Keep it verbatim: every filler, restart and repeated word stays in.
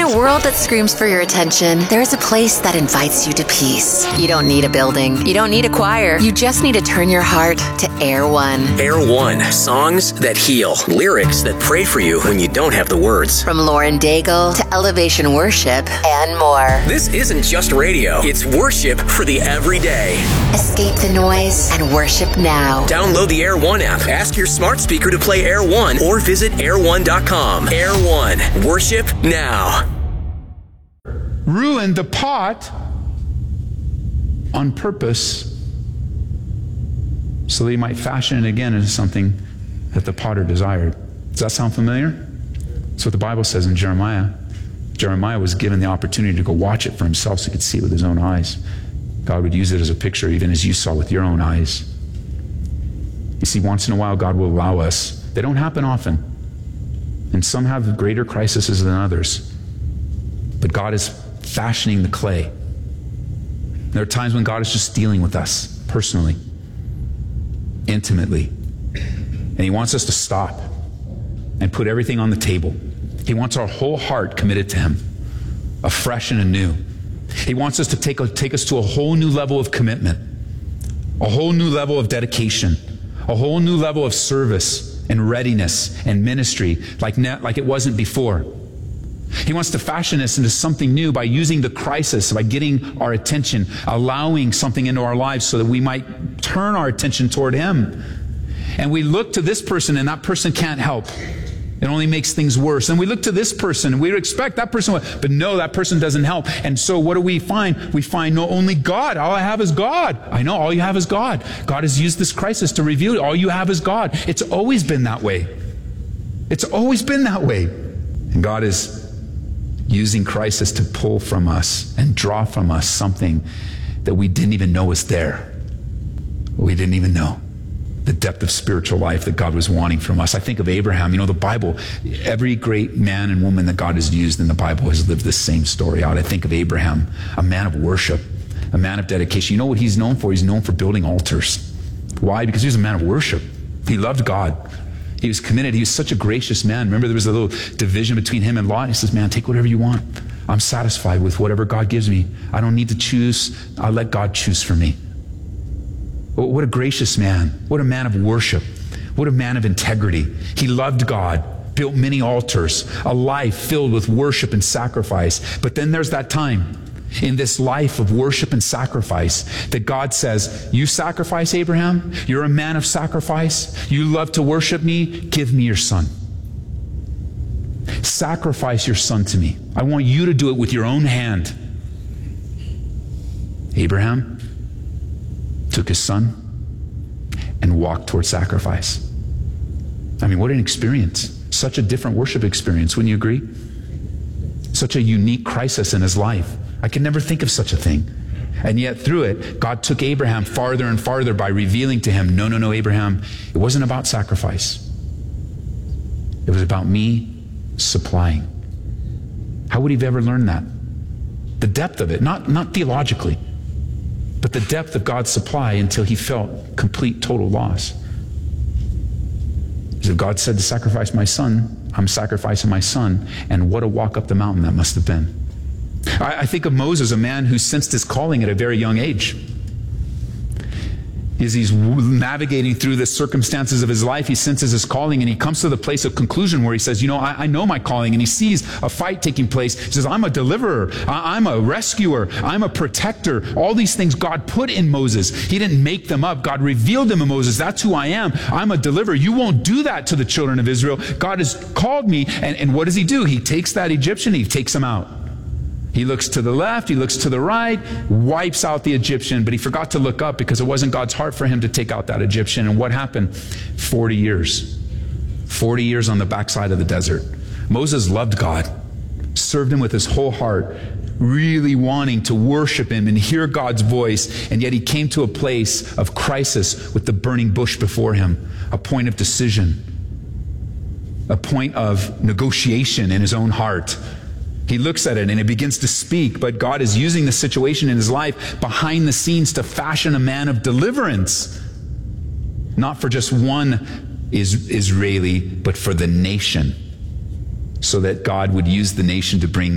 a world that screams for your attention, there is a place that invites you to peace. You don't need a building. You don't need a choir. You just need to turn your heart to Air One. Air One. Songs that heal. Lyrics that pray for you when you don't have the words. From Lauren Daigle to Elevation Worship and more. This isn't just radio. It's worship for the everyday. Escape the noise and worship now. Download the Air One app. Ask your smart speaker to play Air One or visit air one dot com. Air One. Worship now. Ruined the pot on purpose so that he might fashion it again into something that the potter desired. Does that sound familiar? That's what the Bible says in Jeremiah. Jeremiah was given the opportunity to go watch it for himself so he could see it with his own eyes. God would use it as a picture even as you saw with your own eyes. You see, once in a while God will allow us. They don't happen often. And some have greater crises than others. But God is fashioning the clay. There are times when God is just dealing with us personally, intimately. And he wants us to stop and put everything on the table. He wants our whole heart committed to him, afresh and anew. He wants us to take, take us to a whole new level of commitment, a whole new level of dedication, a whole new level of service and readiness and ministry like, ne- like it wasn't before. He wants to fashion us into something new by using the crisis, by getting our attention, allowing something into our lives so that we might turn our attention toward him. And we look to this person and that person can't help. It only makes things worse. And we look to this person and we expect that person, but no, that person doesn't help. And so what do we find? We find no, only God. All I have is God. I know, all you have is God. God has used this crisis to reveal it. All you have is God. It's always been that way. It's always been that way. And God is using crisis to pull from us and draw from us something that we didn't even know was there. We didn't even know. The depth of spiritual life that God was wanting from us. I think of Abraham. You know, the Bible, every great man and woman that God has used in the Bible has lived this same story out. I think of Abraham, a man of worship, a man of dedication. You know what he's known for? He's known for building altars. Why? Because he was a man of worship. He loved God. He was committed. He was such a gracious man. Remember, there was a little division between him and Lot. He says, man, take whatever you want. I'm satisfied with whatever God gives me. I don't need to choose. I'll let God choose for me. What a gracious man. What a man of worship. What a man of integrity. He loved God, built many altars, a life filled with worship and sacrifice. But then there's that time in this life of worship and sacrifice that God says, you sacrifice, Abraham? You're a man of sacrifice? You love to worship me? Give me your son. Sacrifice your son to me. I want you to do it with your own hand. Abraham took his son and walked toward sacrifice. I mean, what an experience. Such a different worship experience, wouldn't you agree? Such a unique crisis in his life. I could never think of such a thing. And yet through it, God took Abraham farther and farther by revealing to him, no, no, no, Abraham, it wasn't about sacrifice. It was about me supplying. How would he have ever learned that? The depth of it, not, not theologically, but the depth of God's supply until he felt complete, total loss. So God said to sacrifice my son, I'm sacrificing my son, and what a walk up the mountain that must have been. I, I think of Moses, a man who sensed his calling at a very young age. As he's navigating through the circumstances of his life, he senses his calling, and he comes to the place of conclusion where he says, you know, I, I know my calling, and he sees a fight taking place. He says, I'm a deliverer, I, I'm a rescuer, I'm a protector. All these things God put in Moses. He didn't make them up. God revealed them to Moses. That's who I am. I'm a deliverer. You won't do that to the children of Israel. God has called me, and, and what does he do? He takes that Egyptian, he takes him out. He looks to the left, he looks to the right, wipes out the Egyptian, but he forgot to look up because it wasn't God's heart for him to take out that Egyptian. And what happened? forty years. forty years on the backside of the desert. Moses loved God, served him with his whole heart, really wanting to worship him and hear God's voice, and yet he came to a place of crisis with the burning bush before him, a point of decision, a point of negotiation in his own heart. He looks at it and he begins to speak, but God is using the situation in his life behind the scenes to fashion a man of deliverance. Not for just one is Israeli, but for the nation, so that God would use the nation to bring